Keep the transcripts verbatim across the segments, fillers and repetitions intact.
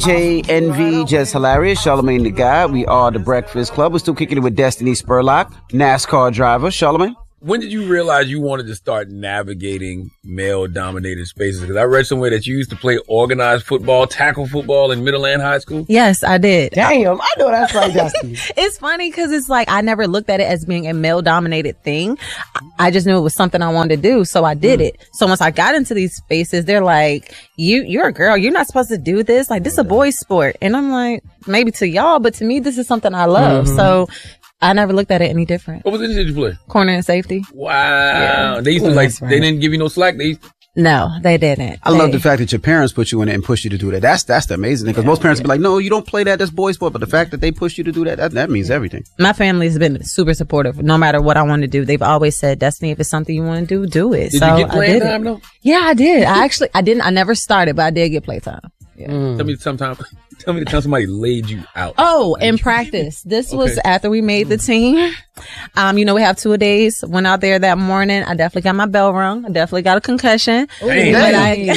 J N V, Just Hilarious, Charlamagne the Guy. We are the Breakfast Club. We're still kicking it with Destiny Spurlock, NASCAR driver. Charlamagne? When did you realize you wanted to start navigating male-dominated spaces? Because I read somewhere that you used to play organized football, tackle football in Middleland High School. Yes, I did. Damn, I know that's right, Destiny. It's funny because it's like I never looked at it as being a male-dominated thing. I just knew it was something I wanted to do, so I did mm. it. So once I got into these spaces, they're like, "You, you're a girl. You're not supposed to do this. Like, this is a boys' sport." And I'm like, maybe to y'all, but to me, this is something I love. Mm-hmm. So I never looked at it any different. What position did you play? Corner and safety. Wow. Yeah. They used to, Ooh, like, right. they didn't give you no slack. They used to- No, they didn't. I they, love the fact that your parents put you in it and pushed you to do that. That's that's the amazing thing. Because yeah, most parents yeah. be like, no, you don't play that. That's boys' sport. But the fact that they pushed you to do that, that, that means everything. My family's been super supportive. No matter what I want to do, they've always said, Destiny, if it's something you want to do, do it. Did so you get playing time, though? Yeah, I did. I actually, I didn't, I never started, but I did get playtime. Yeah. Mm. Tell me sometime. Tell me the time somebody laid you out. Oh, in practice. This okay. was after we made the team. Um, you know, we have two a days. Went out there that morning. I definitely got my bell rung. I definitely got a concussion. Dang. But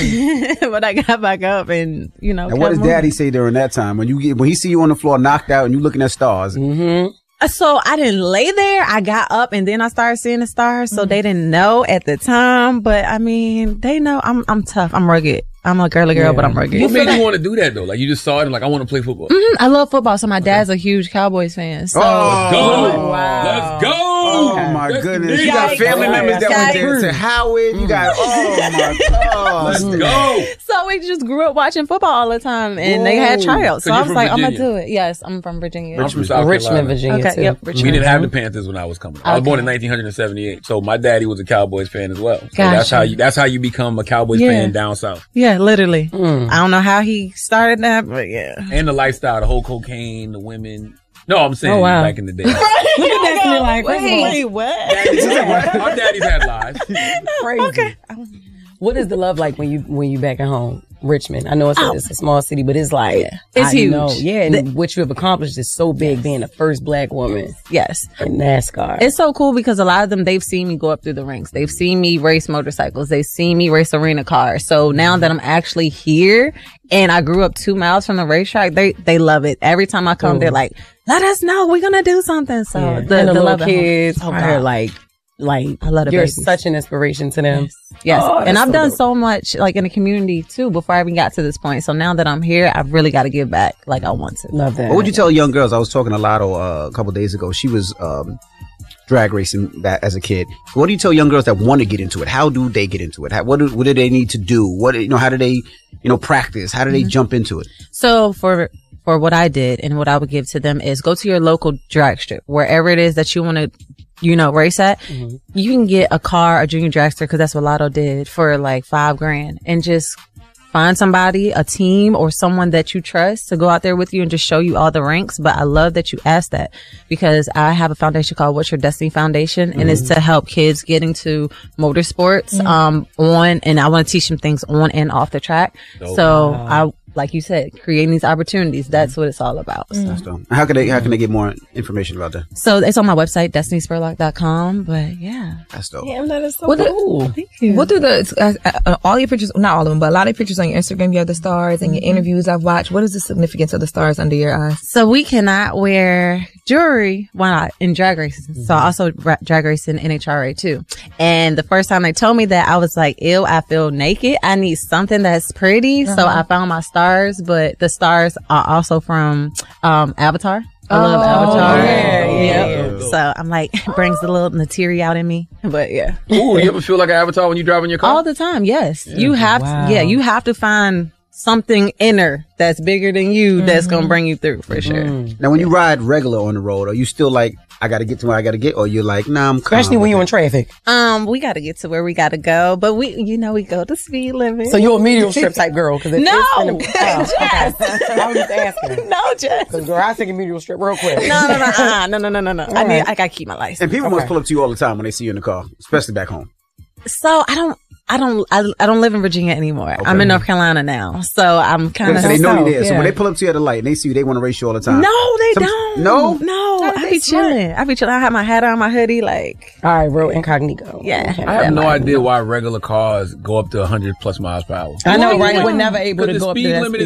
I, but I got back up and, you know. And what does Daddy say during that time when you get when he see you on the floor knocked out and you looking at stars? Mm-hmm. So I didn't lay there. I got up and then I started seeing the stars. So mm-hmm. they didn't know at the time, but I mean, they know I'm I'm tough. I'm rugged. I'm a girly girl, yeah. but I'm rugged. What made you want to do that though? Like you just saw it and like I want to play football. Mm-hmm. I love football. So my dad's okay. a huge Cowboys fan. So. Oh, let's go! Oh, wow. Let's go! Oh my That's goodness! You got family members that went there to Howard. You got oh my god! Let's go! So we just grew up watching football all the time, and Whoa. they had tryouts. So, so I was like, Virginia. I'm gonna do it. Yes, I'm from Virginia. I'm from South Richmond, Virginia. Okay, too. Yep, Richmond. We didn't have the Panthers when I was coming. Okay. I was born in nineteen seventy-eight, so my daddy was a Cowboys fan as well. So gotcha. that's how you. That's how you become a Cowboys yeah. fan down south. Yeah, literally. Mm. I don't know how he started that, but yeah. And the lifestyle, the whole cocaine, the women. No, I'm saying oh, wow. back in the day. Look at Destiny like, wait, wait, what? Daddy's, our daddies had lives. Crazy. Okay. What is the love like when you when you back at home? Richmond. I know it's, oh. a, it's a small city, but it's like, yeah. it's I huge. Know, yeah, and the, what you have accomplished is so big, being the first black woman. Yes. In NASCAR. It's so cool because a lot of them, they've seen me go up through the ranks. They've seen me race motorcycles. They've seen me race arena cars. So now that I'm actually here and I grew up two miles from the racetrack, they, they love it. Every time I come, Ooh. they're like, let us know. We're going to do something. So yeah. the, and the, the little kids oh, are like, Like, I love the you're babies. such an inspiration to them. Yes. yes. Oh, and I've so done dope. so much, like, in the community, too, before I even got to this point. So now that I'm here, I've really got to give back like I want to. Love that. What would you tell young girls? I was talking to Lotto uh, a couple of days ago. She was um, drag racing that as a kid. What do you tell young girls that want to get into it? How do they get into it? How, what, do, what do they need to do? What, you know, how do they, you know, practice? How do they mm-hmm. jump into it? So for... For what I did and what I would give to them is go to your local drag strip, wherever it is that you want to, you know, race at. Mm-hmm. You can get a car, a junior dragster, because that's what Lotto did, for like five grand, and just find somebody, a team or someone that you trust to go out there with you and just show you all the ranks. But I love that you asked that, because I have a foundation called What's Your Destiny Foundation, and mm-hmm. it's to help kids get into motorsports, mm-hmm. um, on, and I want to teach them things on and off the track. Oh, so wow. I, like you said, creating these opportunities. That's what it's all about. So. That's dope. How can they, how can they get more information about that? So it's on my website, destiny spurlock dot com. But yeah. That's dope. Yeah, that is so what cool. Do, Thank you. What do the, uh, uh, all your pictures, not all of them, but a lot of pictures on your Instagram, you have the stars and your interviews I've watched. What is the significance of the stars under your eyes? So we cannot wear jewelry why not in drag races. Mm-hmm. So I also ra- drag race in N H R A too. And the first time they told me that, I was like, ew, I feel naked. I need something that's pretty. Uh-huh. So I found my stars, but the stars are also from um Avatar. I love oh, Avatar. Yeah, yeah, yep. yeah. So I'm like, it brings a little natiri out in me. But yeah. Ooh, you ever feel like an Avatar when you drive in your car? All the time, yes. Yeah. You have wow. to, yeah, you have to find something inner that's bigger than you mm-hmm. that's gonna bring you through for sure. Mm. Now, when you ride regular on the road, are you still like, I gotta get to where I gotta get, or you're like, nah, I'm calm? Especially when you're in traffic. Um, we gotta get to where we gotta go, but we, you know, we go the speed limit. So you're a medial strip type girl? Cause no, oh, Jess. Okay. I was just asking. No, Jess. Cause girl, I take a medial strip real quick. No, no, no, uh, no, no, no, no, no. I need, I gotta keep my license. And people okay. must pull up to you all the time when they see you in the car, especially back home. So I don't. I don't, I, I don't live in Virginia anymore. Okay. I'm in North Carolina now. So I'm kind of. So they know you there. Yeah. So when they pull up to you at the light and they see you, they want to race you all the time. No, they Some, don't. No? No. I be chilling. I be chilling. I have my hat on, my hoodie, like. All right, real incognito. Yeah. I have no idea why regular cars go up to one hundred plus miles per hour. I know, right? We're never able to go up to that speed.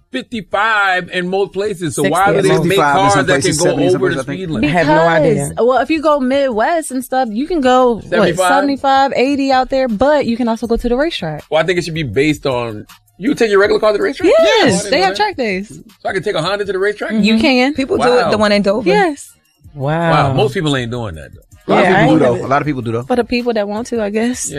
fifty-five in most places. So sixty why do they at make most. cars Some that can places, go seventy, some over the places, I think. speed limit? I have no idea. Because, well, if you go Midwest and stuff, you can go, what, seventy-five? seventy-five, eighty out there, but you can also go to the racetrack. Well, I think it should be based on. You take your regular car to the racetrack? Yes, Oh, I didn't they know have that. track days. So I can take a Honda to the racetrack? You can. People do Wow. it. The one in Dover. Yes. Wow. Wow, most people ain't doing that though. A lot Yeah, I of people ain't do though. never- A lot of people do though. For the people that want to, I guess.